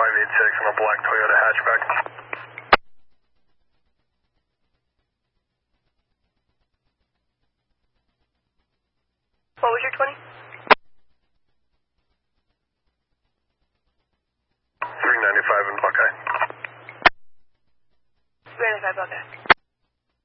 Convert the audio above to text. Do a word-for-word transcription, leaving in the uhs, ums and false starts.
five eight six on a black Toyota hatchback. What was your twenty? three ninety-five in Buckeye. three ninety-five, okay.